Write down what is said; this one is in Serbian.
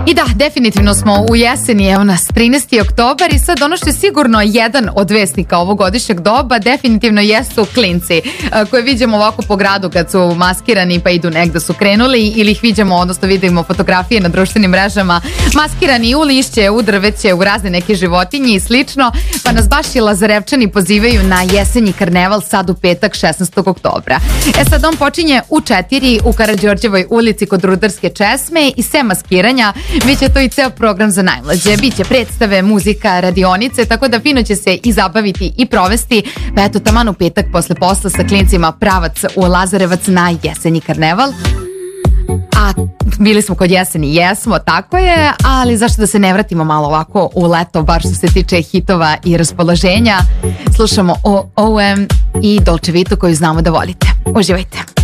I da, definitivno smo u jeseni, evo nas 13. oktobar i sad ono što je sigurno jedan od vesnika ovogodišnjeg doba definitivno jesu klinci koje vidimo ovako po gradu kad su maskirani pa idu negde su krenuli ili ih vidimo, odnosno vidimo fotografije na društvenim mrežama maskirani u lišće, u drveće, u razne neke životinje i slično, pa nas baš i Lazarevčani pozivaju na jesenji karneval sad u petak 16. oktobra. Sad on počinje u 4 u Karađorđevoj ulici kod Rudarske česme i sem maskiranja biće to i ceo program za najmlađe. Biće predstave, muzika, radionice, tako da fino će se i zabaviti i provesti. Pa eto, taman u petak posle posla sa klincima pravac u Lazarevac na jesenji karneval. A bili smo kod jeseni, jesmo, tako je, ali zašto da se ne vratimo malo ovako u leto, bar što se tiče hitova i raspoloženja. Slušamo OOM i Dolce Vita koju znamo da volite. Uživajte.